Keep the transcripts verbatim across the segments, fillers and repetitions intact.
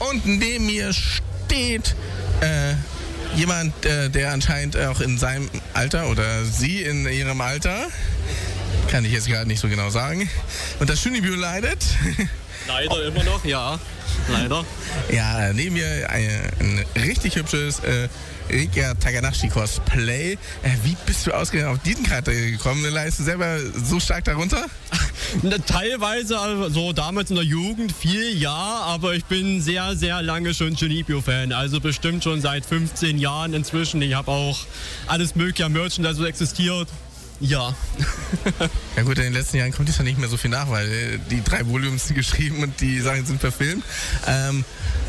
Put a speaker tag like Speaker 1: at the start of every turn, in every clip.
Speaker 1: Und neben mir steht äh, jemand, äh, der anscheinend auch in seinem Alter oder sie in ihrem Alter, kann ich jetzt gerade nicht so genau sagen, und das Shunibyo leidet.
Speaker 2: Leider immer noch, ja. Leider.
Speaker 1: Ja, neben mir ein, ein richtig hübsches äh, Rika Takanashi-Cosplay. Äh, wie bist du ausgerechnet auf diesen Charakter gekommen? Leistest du selber so stark darunter?
Speaker 2: Teilweise, also damals in der Jugend, viel ja, aber ich bin sehr, sehr lange schon Shunibyo-Fan. Also bestimmt schon seit fünfzehn Jahren inzwischen. Ich habe auch alles mögliche an Merchandise, so existiert. Ja.
Speaker 1: Ja gut, in den letzten Jahren kommt es ja nicht mehr so viel nach, weil die drei Volumes sind geschrieben und die Sachen sind verfilmt. Ähm,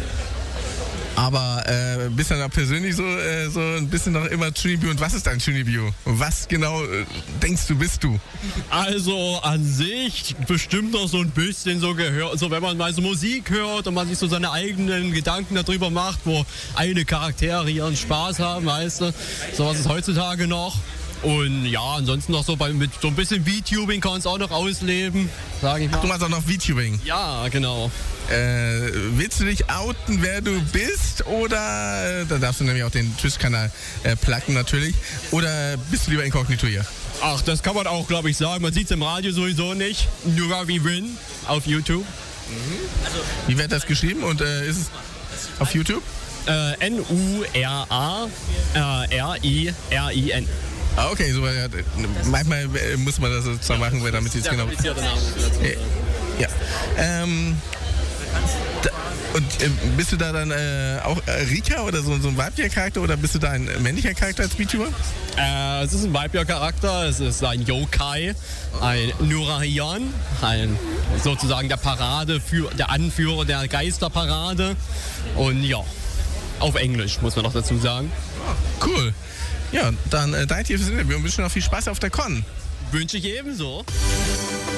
Speaker 1: aber äh, bist du dann auch persönlich so, äh, so ein bisschen noch immer Shunibyo? Und was ist dein Shunibyo? Was genau äh, denkst du, bist du?
Speaker 2: Also an sich bestimmt noch so ein bisschen so gehört, so wenn man mal so Musik hört und man sich so seine eigenen Gedanken darüber macht, wo eine Charaktere ihren Spaß haben, weißt du, sowas ist heutzutage noch. Und ja, ansonsten noch so bei, mit so ein bisschen VTubing kann man es auch noch ausleben, sage ich mal.
Speaker 1: Ach, du machst auch noch VTubing?
Speaker 2: Ja, genau.
Speaker 1: Äh, willst du dich outen, wer du bist? Oder, äh, da darfst du nämlich auch den Twitch-Kanal äh, pluggen natürlich. Oder bist du lieber inkognito hier?
Speaker 2: Ach, das kann man auch, glaube ich, sagen. Man sieht es im Radio sowieso nicht. Nuravi Win auf YouTube.
Speaker 1: Mhm. Wie wird das geschrieben und äh, ist es auf YouTube?
Speaker 2: Äh, N U R A R I R I N.
Speaker 1: Ah, okay, super. Ja, manchmal äh, muss man das sozusagen machen, weil damit sie es genau. Ja. ja. Ähm, da, und äh, bist du da dann äh, auch äh, Rika oder so, so ein weiblicher Charakter oder bist du da ein männlicher Charakter als VTuber?
Speaker 2: Äh, es ist ein weiblicher Charakter, es ist ein Yokai, ein Nurahion, ein sozusagen der Parade, für, der Anführer der Geisterparade. Und ja, auf Englisch muss man noch dazu sagen.
Speaker 1: Cool. Ja, dann äh, danke dir fürs Interview und wünsche noch viel Spaß auf der Con.
Speaker 2: Wünsche ich ebenso.